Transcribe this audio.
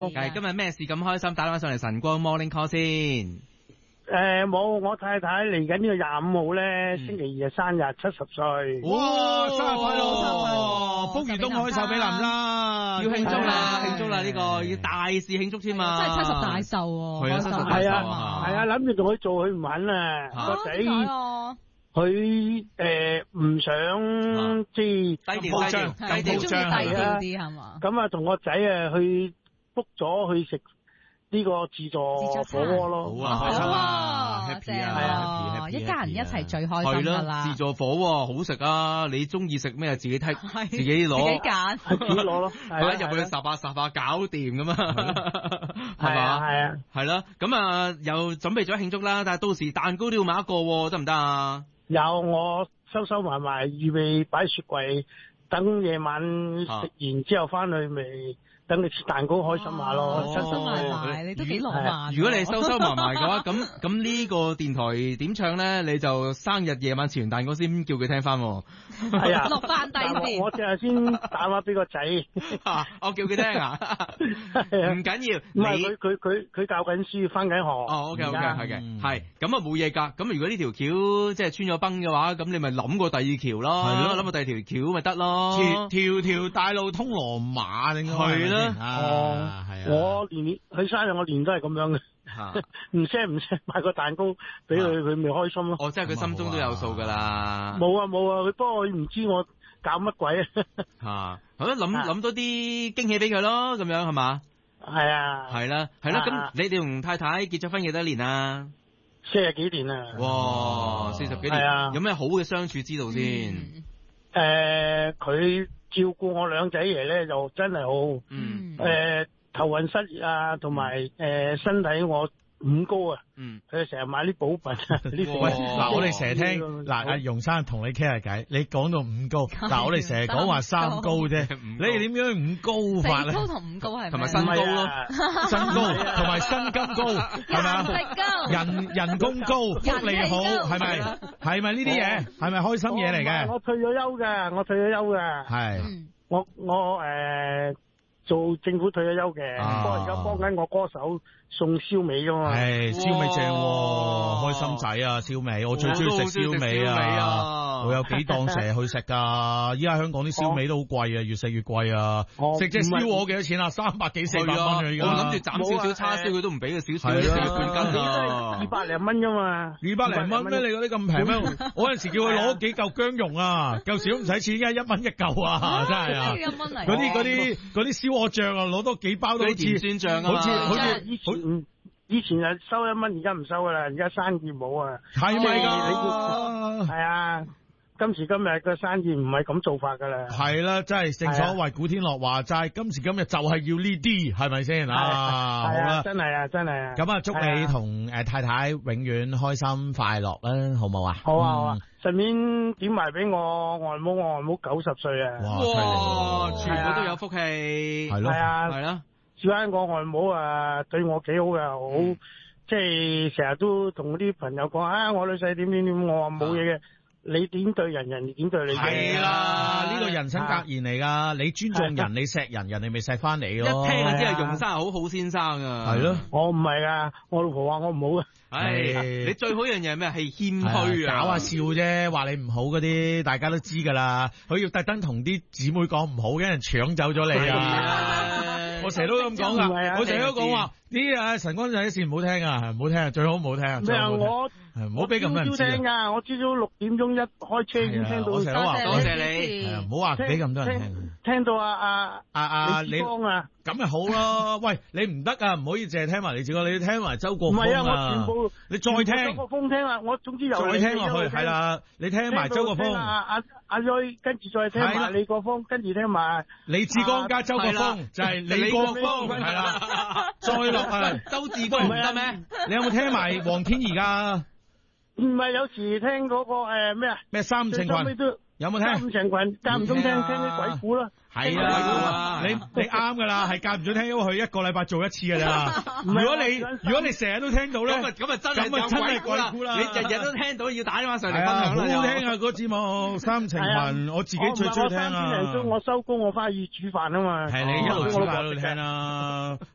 係今日咩事咁開心？打電話上嚟晨光 Morning Call 先。 冇，我太太嚟緊呢個25號咧，星期二係生日，70歲。 哇，生日快樂！福如東海壽比南啦， 要慶祝啦，慶祝啦！呢個要大事慶祝添嘛。 真係70大壽喎， 係啊，70大壽啊。 係啊，諗住同佢做，佢唔肯啊，個仔。佢唔想即係低調， 低調啲係嘛？ 咁啊，同個仔啊去 book 咗去食呢個自助火鍋咯。 好啊， 好啊，happy 啊，一家人一齊最開心噶啦。 自助火鍋好食啊！你中意食咩自己睇，自己攞， 自己揀， 自己攞咯。 擺入去烚下搞掂咁啊，係嘛？ 係啊， 係啦。咁啊，又準備咗慶祝啦，但係到時蛋糕都要買一個，得唔得啊？ 有，我收埋埋，預備擺雪櫃，等夜晚食完之後翻去咪等你切蛋糕開心下咯。 收埋，你都幾浪漫。 如果你收埋埋嘅話，咁呢個電台點唱咧？你就生日夜晚切完蛋糕先叫佢聽翻。 係啊， 落翻低先。 我淨係先打話俾個仔。 我叫佢聽啊。唔緊要， 唔係佢教緊書，翻緊學。 哦，OK，係嘅，係咁啊冇嘢㗎。咁如果呢條橋即係穿咗崩嘅話，咁你咪諗過第二條咯。係咯，諗過第二條橋咪得咯。 條大路通羅馬應該係啦。 係啊，我年佢生日，我年都係咁樣嘅。唔聲買個蛋糕俾佢，佢咪開心咯。 哦，即係佢心中都有數噶啦。 冇啊，佢不過佢唔知我搞乜鬼啊。好啦，諗多啲驚喜俾佢咯，咁樣係嘛？ 係啊。係啦。咁你哋同太太結咗婚幾多年啊 ？40幾年啊。 哇，40幾年。係啊。有咩好嘅相處之道先？ 佢照顧我兩仔爺咧，就真係好。頭暈失熱啊，同埋身體我五高啊。佢成日買啲補品啊。 嗱，我哋成日聽嗱，阿容生同你傾下偈，你講到五高，嗱，我哋成日講話三高啫，你哋點樣五高法咧？ 四高同五高係同埋身高咯， 身高同埋薪金高係咪啊？人工高，福利好係咪？係咪呢啲嘢？係咪開心嘢嚟嘅？ 我退咗休嘅， 係我做政府退咗休嘅，不過而家幫緊我歌手送燒味㗎嘛。 係燒味正，開心仔啊！燒味，我最中意食燒味啊！我有幾檔成日去食噶。依家香港啲燒味都好貴啊，越食越貴啊！食隻燒鵝幾多錢啊？300幾400蚊啊！而家我諗住斬少少叉燒，佢都唔俾佢少少，一定要半斤啊 ！200零蚊啫嘛 ，200零蚊咩？你嗰啲咁平咩？我有陣時叫佢攞幾嚿薑蓉啊，舊時都唔使錢，而家1蚊一嚿啊！真係啊！ 1蚊嚟。 嗰啲燒鵝醬啊，攞多幾包都好似甜酸醬啊， 好似以前係收1蚊，而家唔收噶啦，而家生意冇啊。 係咪㗎？ 係啊，今時今日個生意唔係咁做法噶啦。 係啦，真係正所謂古天樂話齋，今時今日就係要呢啲，係咪先啊？好啦， 真係啊。 咁啊，祝你同太太永遠開心快樂啦，好冇啊？ 好啊。順便點埋俾我外母90歲啊！ 哇，全部都有福氣， 係咯， 係啦。至於我外母啊，對我幾好嘅，好即係成日都同啲朋友講我女婿點，我話冇嘢嘅。你點對人，人哋點對你嘅。 係啦，呢個人生格言嚟噶。你尊重人，你錫人，人哋咪錫翻你咯。 一聽就知係容生好好先生啊。 係咯， 我唔係啊，我老婆話我唔好啊。 你最好一樣嘢係咩？係謙虛啊， 搞下笑啫，話你唔好嗰啲，大家都知噶啦。佢要特登同啲姊妹講唔好，嘅人搶走咗你啊！我成日都咁講噶，我成日都講話啲晨光仔啲事唔好聽啊，唔好聽，最好唔好聽。 咩啊？我唔好俾咁多人知啊！我朝早6點鐘一開車已經聽到。 我成日都話多謝你， 唔好話俾咁多人聽。 聽到你咁咪好咯？喂，你唔得啊，唔可以淨係聽埋你自己，你要聽埋周國峰啊！ 唔係啊，我全部你再聽周國峰聽啦，我總之又再聽落去係啦，你聽埋周國峰， 阿瑞跟住再聽埋李國峰，跟住聽埋李志剛加周國峰，就係李國峰係啦，再落周志剛唔得咩？ 你有冇聽埋黃天怡噶？ 唔係，有時聽嗰個咩啊？ 咩三五成群？有冇聽？ 三五成群間唔中聽啲鬼故啦。 係啊，你啱噶啦，係間唔中聽，因為佢1個禮拜做1次噶咋。如果你成日都聽到咧， 咁啊真係鬼故啦！你日日都聽到，要打電話上嚟分享啦。 好聽啊！嗰節目三五成群，我自己最中意聽啊。 我3點零鐘我收工，我翻去煮飯啊嘛。 係你一路煮飯一路聽啦。